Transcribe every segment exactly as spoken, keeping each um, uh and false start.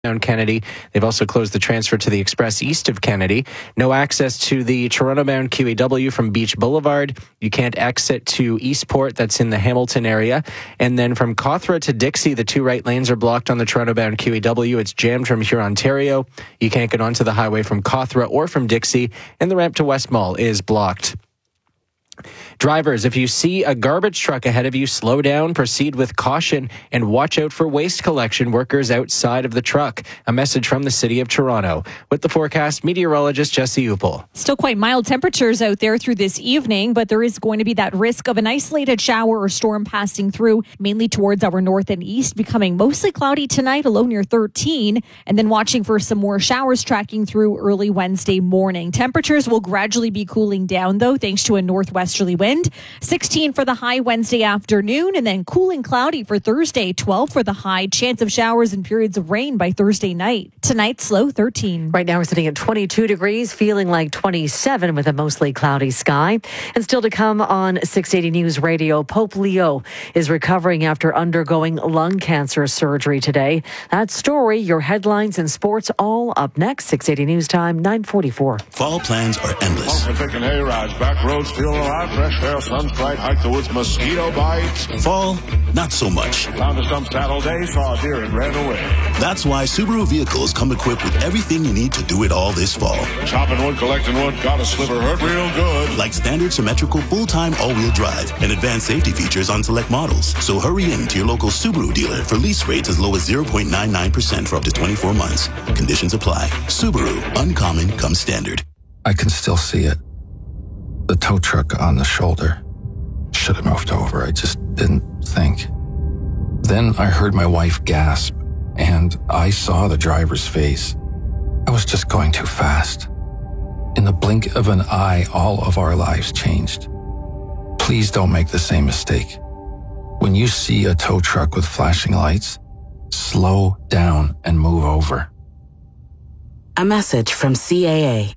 Kennedy. They've also closed the transfer to the Express east of Kennedy. No access to the Toronto-bound Q E W from Beach Boulevard. You can't exit to Eastport, that's in the Hamilton area. And then from Cawthra to Dixie, the two right lanes are blocked on the Toronto-bound Q E W. It's jammed from Huron-Ontario. You can't get onto the highway from Cawthra or from Dixie. And the ramp to West Mall is blocked. Drivers, if you see a garbage truck ahead of you, slow down, proceed with caution, and watch out for waste collection workers outside of the truck. A message from the City of Toronto. With the forecast, meteorologist Jesse Upel. Still quite mild temperatures out there through this evening, but there is going to be that risk of an isolated shower or storm passing through, mainly towards our north and east, becoming mostly cloudy tonight, a low near thirteen, and then watching for some more showers tracking through early Wednesday morning. Temperatures will gradually be cooling down, though, thanks to a northwesterly wind. sixteen for the high Wednesday afternoon, and then cool and cloudy for Thursday, twelve for the high. Chance of showers and periods of rain by Thursday night. Tonight's low thirteen. Right now we're sitting at twenty-two degrees, feeling like twenty-seven with a mostly cloudy sky. And still to come on six eighty News Radio, Pope Leo is recovering after undergoing lung cancer surgery today. That story, your headlines and sports, all up next. six eighty News Time, nine forty-four. Fall plans are endless. Taking hay rides, back roads, feeling alive, fresh air, sun's bright, hike the woods, mosquito bites. Fall, not so much. Found a stump Saturday, saw a deer and ran away. That's why Subaru vehicles come equipped with everything you need to do it all this fall. Chopping wood, collecting wood, got a sliver, hurt real good. Like standard symmetrical full-time all-wheel drive and advanced safety features on select models. So hurry in to your local Subaru dealer for lease rates as low as zero point nine nine percent for up to twenty-four months. Conditions apply. Subaru, uncommon comes standard. I can still see it. The tow truck on the shoulder. Should have moved over. I just didn't think. Then I heard my wife gasp, and I saw the driver's face. I was just going too fast. In the blink of an eye, all of our lives changed. Please don't make the same mistake. When you see a tow truck with flashing lights, slow down and move over. A message from C A A.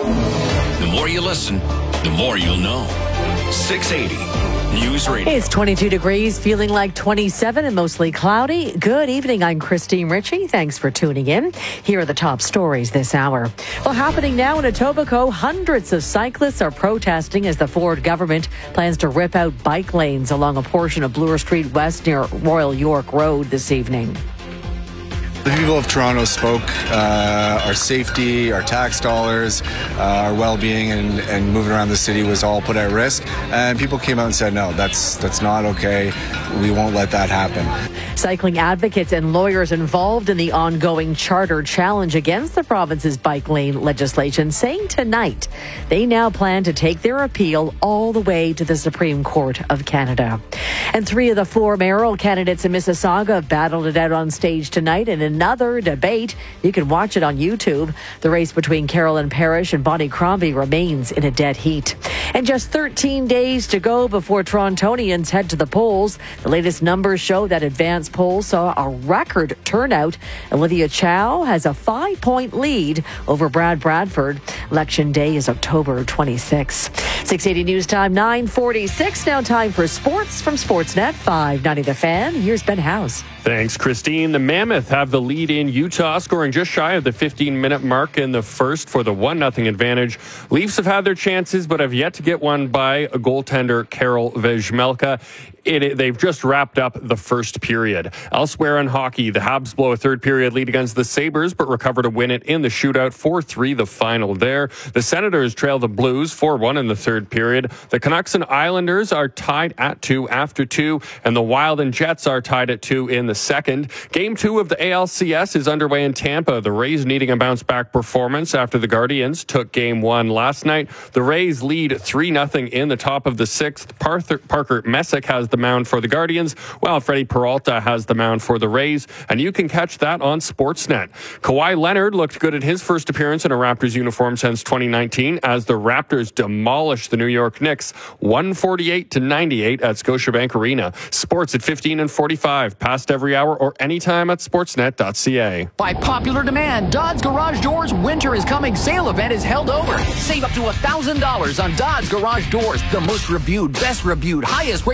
The more you listen, the more you'll know. six eighty News Radio. It's twenty-two degrees, feeling like twenty-seven and mostly cloudy. Good evening. I'm Christine Ritchie. Thanks for tuning in. Here are the top stories this hour. Well, happening now in Etobicoke, hundreds of cyclists are protesting as the Ford government plans to rip out bike lanes along a portion of Bloor Street West near Royal York Road this evening. The people of Toronto spoke uh, our safety, our tax dollars, uh, our well-being, and, and moving around the city was all put at risk. And people came out and said, no, that's that's not okay. We won't let that happen. Cycling advocates and lawyers involved in the ongoing charter challenge against the province's bike lane legislation saying tonight they now plan to take their appeal all the way to the Supreme Court of Canada. And three of the four mayoral candidates in Mississauga battled it out on stage tonight in another debate. You can watch it on YouTube. The race between Carolyn Parrish and Bonnie Crombie remains in a dead heat. And just thirteen days to go before Torontonians head to the polls. The latest numbers show that advanced polls saw a record turnout. Olivia Chow has a five-point lead over Brad Bradford. Election day is October twenty-sixth. six eighty News Time, nine forty-six. Now time for sports from Sportsnet five ninety The Fan. Here's Ben House. Thanks, Christine. The Mammoth have the lead in Utah, scoring just shy of the fifteen-minute mark in the first for the one nothing advantage. Leafs have had their chances, but have yet to get one by a goaltender, Karel Vejmelka. It, it, they've just wrapped up the first period. Elsewhere in hockey, the Habs blow a third period lead against the Sabres, but recover to win it in the shootout. four three the final there. The Senators trail the Blues four one in the third period. The Canucks and Islanders are tied at two after two, and the Wild and Jets are tied at two in the second. Game two of the A L C S is underway in Tampa. The Rays needing a bounce-back performance after the Guardians took game one last night. The Rays lead three nothing in the top of the sixth. Parker, Parker Messick has the mound for the Guardians, while Freddie Peralta has the mound for the Rays, and you can catch that on Sportsnet. Kawhi Leonard looked good at his first appearance in a Raptors uniform since twenty nineteen as the Raptors demolished the New York Knicks one forty-eight to ninety-eight at Scotiabank Arena. Sports at fifteen and forty-five, past every hour or anytime at sportsnet dot c a. By popular demand, Dodds Garage Doors Winter is Coming sale event is held over. Save up to one thousand dollars on Dodds Garage Doors, the most reviewed, best reviewed, highest rated garage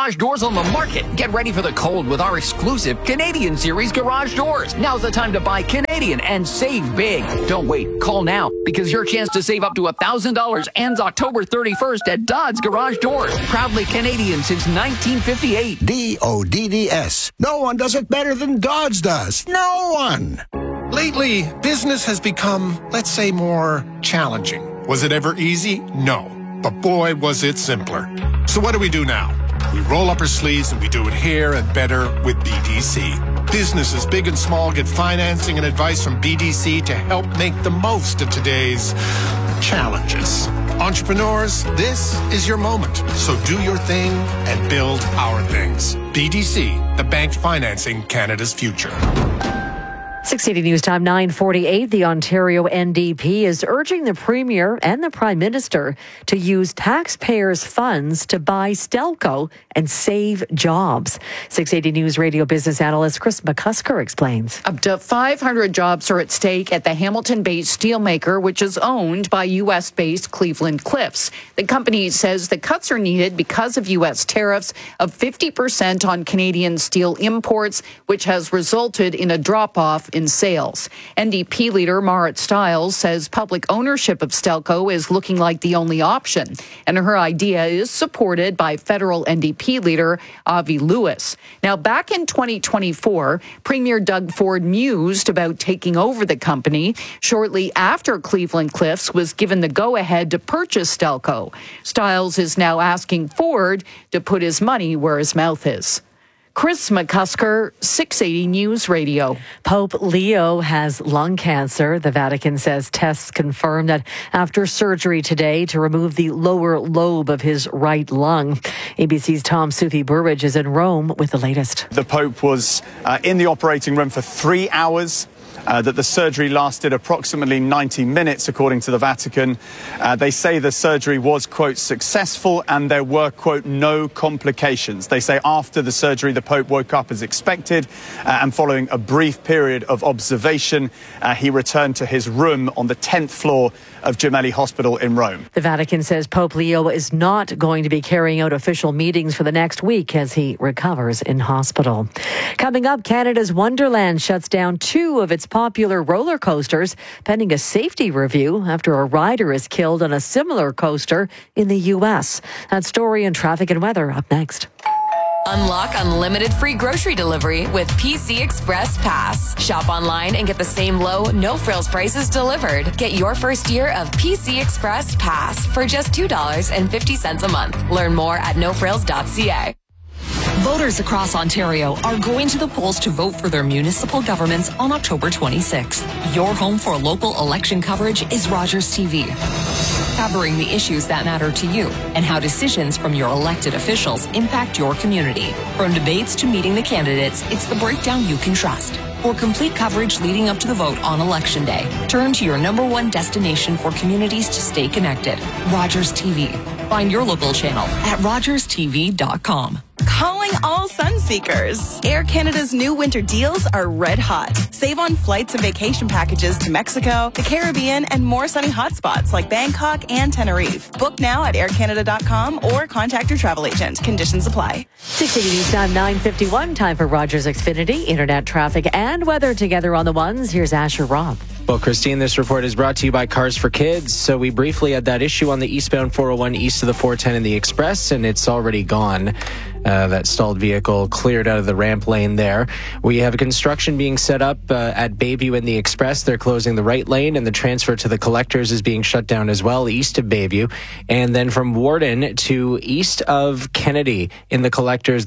garage doors on the market. Get ready for the cold with our exclusive Canadian Series garage doors. Now's the time to buy Canadian and save big. Don't wait. Call now because your chance to save up to one thousand dollars ends October thirty-first at Dodds Garage Doors. Proudly Canadian since nineteen fifty-eight. D O D D S. No one does it better than Dodds does. No one. Lately, business has become, let's say, more challenging. Was it ever easy? No. But boy, was it simpler. So what do we do now? We roll up our sleeves and we do it here and better with B D C. Businesses big and small get financing and advice from B D C to help make the most of today's challenges. Entrepreneurs, this is your moment. So do your thing and build our things. B D C, the bank financing Canada's future. six eighty News Time, nine forty-eight. The Ontario N D P is urging the Premier and the Prime Minister to use taxpayers' funds to buy Stelco and save jobs. six eighty News radio business analyst Chris McCusker explains. Up to five hundred jobs are at stake at the Hamilton-based steelmaker, which is owned by U S-based Cleveland Cliffs. The company says the cuts are needed because of U S tariffs of fifty percent on Canadian steel imports, which has resulted in a drop-off in sales. N D P leader Marit Stiles says public ownership of Stelco is looking like the only option, and her idea is supported by federal N D P leader Avi Lewis. Now, back in twenty twenty-four, Premier Doug Ford mused about taking over the company shortly after Cleveland Cliffs was given the go-ahead to purchase Stelco. Stiles is now asking Ford to put his money where his mouth is. Chris McCusker, six eighty News Radio. Pope Leo has lung cancer. The Vatican says tests confirm that after surgery today to remove the lower lobe of his right lung. A B C's Tom Sufi Burridge is in Rome with the latest. The Pope was uh, in the operating room for three hours. Uh, that the surgery lasted approximately ninety minutes, according to the Vatican. Uh, they say the surgery was, quote, successful and there were, quote, no complications. They say after the surgery, the Pope woke up as expected uh, and following a brief period of observation, uh, he returned to his room on the tenth floor of Gemelli Hospital in Rome. The Vatican says Pope Leo is not going to be carrying out official meetings for the next week as he recovers in hospital. Coming up, Canada's Wonderland shuts down two of its popular roller coasters pending a safety review after a rider is killed on a similar coaster in the U S. That story and traffic and weather up next. Unlock unlimited free grocery delivery with P C Express Pass. Shop online and get the same low, no-frills prices delivered. Get your first year of P C Express Pass for just two dollars and fifty cents a month. Learn more at no frills dot c a. Voters across Ontario are going to the polls to vote for their municipal governments on October twenty-sixth. Your home for local election coverage is Rogers T V. Covering the issues that matter to you and how decisions from your elected officials impact your community. From debates to meeting the candidates, it's the breakdown you can trust. For complete coverage leading up to the vote on Election Day, turn to your number one destination for communities to stay connected, Rogers T V. Find your local channel at rogers t v dot com. Calling all sun seekers. Air Canada's new winter deals are red hot. Save on flights and vacation packages to Mexico, the Caribbean, and more sunny hotspots like Bangkok and Tenerife. Book now at air canada dot com or contact your travel agent. Conditions apply. six eighty News Time, nine fifty-one. Time for Rogers Xfinity. Internet traffic and weather together on the ones. Here's Asher Robb. Well, Christine, this report is brought to you by Cars for Kids. So we briefly had that issue on the eastbound four oh one east of the four ten in the Express, and it's already gone. Uh, that stalled vehicle cleared out of the ramp lane there. We have construction being set up uh, at Bayview in the Express. They're closing the right lane, and the transfer to the collectors is being shut down as well, east of Bayview. And then from Warden to east of Kennedy in the collectors,